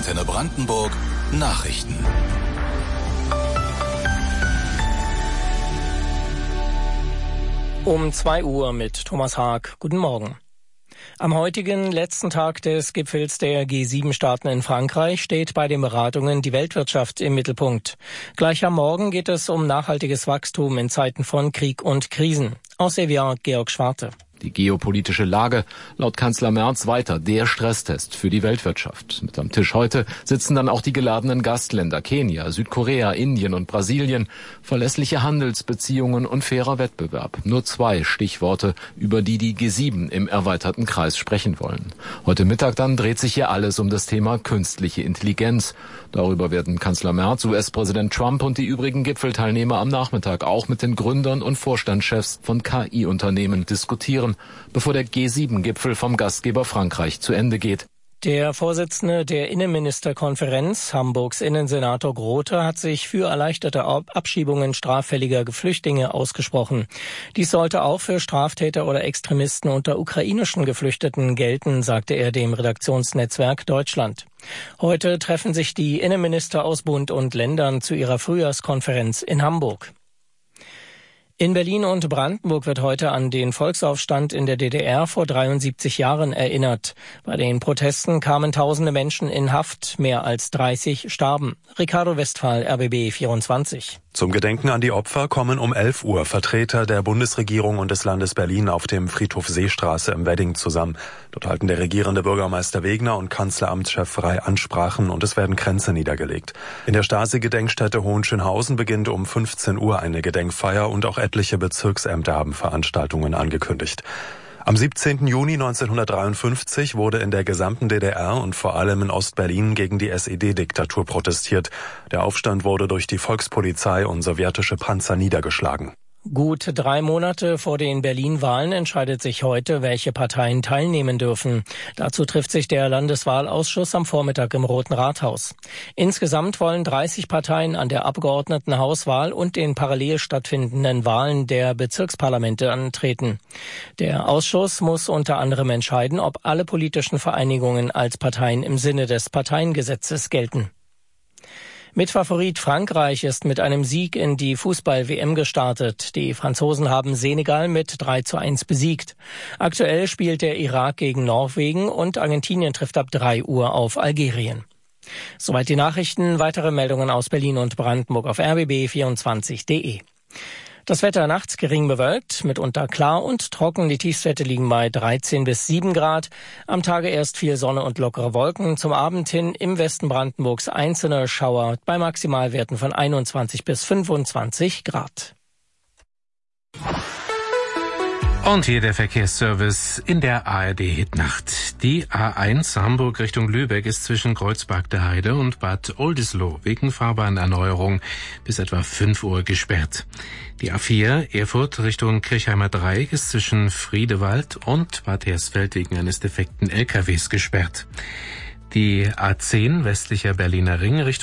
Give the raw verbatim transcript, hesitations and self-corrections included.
Antenne Brandenburg Nachrichten. Um zwei Uhr mit Thomas Haag. Guten Morgen. Am heutigen letzten Tag des Gipfels der G sieben Staaten in Frankreich steht bei den Beratungen die Weltwirtschaft im Mittelpunkt. Gleich am Morgen geht es um nachhaltiges Wachstum in Zeiten von Krieg und Krisen. Aus Evian, Georg Schwarte. Die geopolitische Lage, laut Kanzler Merz weiter der Stresstest für die Weltwirtschaft. Mit am Tisch heute sitzen dann auch die geladenen Gastländer Kenia, Südkorea, Indien und Brasilien. Verlässliche Handelsbeziehungen und fairer Wettbewerb. Nur zwei Stichworte, über die die G sieben im erweiterten Kreis sprechen wollen. Heute Mittag dann dreht sich hier alles um das Thema künstliche Intelligenz. Darüber werden Kanzler Merz, U S-Präsident Trump und die übrigen Gipfelteilnehmer am Nachmittag auch mit den Gründern und Vorstandschefs von K I-Unternehmen diskutieren, bevor der G sieben Gipfel vom Gastgeber Frankreich zu Ende geht. Der Vorsitzende der Innenministerkonferenz, Hamburgs Innensenator Grote, hat sich für erleichterte Abschiebungen straffälliger Flüchtlinge ausgesprochen. Dies sollte auch für Straftäter oder Extremisten unter ukrainischen Geflüchteten gelten, sagte er dem Redaktionsnetzwerk Deutschland. Heute treffen sich die Innenminister aus Bund und Ländern zu ihrer Frühjahrskonferenz in Hamburg. In Berlin und Brandenburg wird heute an den Volksaufstand in der D D R vor dreiundsiebzig Jahren erinnert. Bei den Protesten kamen tausende Menschen in Haft, mehr als dreißig starben. Ricardo Westphal, R B B vierundzwanzig. Zum Gedenken an die Opfer kommen um elf Uhr Vertreter der Bundesregierung und des Landes Berlin auf dem Friedhof Seestraße im Wedding zusammen. Dort halten der regierende Bürgermeister Wegner und Kanzleramtschef Frey Ansprachen und es werden Kränze niedergelegt. In der Stasi-Gedenkstätte Hohenschönhausen beginnt um fünfzehn Uhr eine Gedenkfeier und auch etliche Bezirksämter haben Veranstaltungen angekündigt. Am siebzehnten Juni neunzehnhundertdreiundfünfzig wurde in der gesamten D D R und vor allem in Ostberlin gegen die S E D-Diktatur protestiert. Der Aufstand wurde durch die Volkspolizei und sowjetische Panzer niedergeschlagen. Gut drei Monate vor den Berlin-Wahlen entscheidet sich heute, welche Parteien teilnehmen dürfen. Dazu trifft sich der Landeswahlausschuss am Vormittag im Roten Rathaus. Insgesamt wollen dreißig Parteien an der Abgeordnetenhauswahl und den parallel stattfindenden Wahlen der Bezirksparlamente antreten. Der Ausschuss muss unter anderem entscheiden, ob alle politischen Vereinigungen als Parteien im Sinne des Parteiengesetzes gelten. Mitfavorit Frankreich ist mit einem Sieg in die Fußball-W M gestartet. Die Franzosen haben Senegal mit drei zu eins besiegt. Aktuell spielt der Irak gegen Norwegen und Argentinien trifft ab drei Uhr auf Algerien. Soweit die Nachrichten. Weitere Meldungen aus Berlin und Brandenburg auf r b b vierundzwanzig punkt de. Das Wetter nachts gering bewölkt, mitunter klar und trocken. Die Tiefstwerte liegen bei dreizehn bis sieben Grad. Am Tage erst viel Sonne und lockere Wolken. Zum Abend hin im Westen Brandenburgs einzelne Schauer bei Maximalwerten von einundzwanzig bis fünfundzwanzig Grad. Und hier der Verkehrsservice in der A R D-Hitnacht. Die A eins Hamburg Richtung Lübeck ist zwischen Kreuzberg-der-Heide und Bad Oldesloe wegen Fahrbahnerneuerung bis etwa fünf Uhr gesperrt. Die A vier Erfurt Richtung Kirchheimer Dreieck ist zwischen Friedewald und Bad Hersfeld wegen eines defekten L K Ws gesperrt. Die A zehn westlicher Berliner Ring Richtung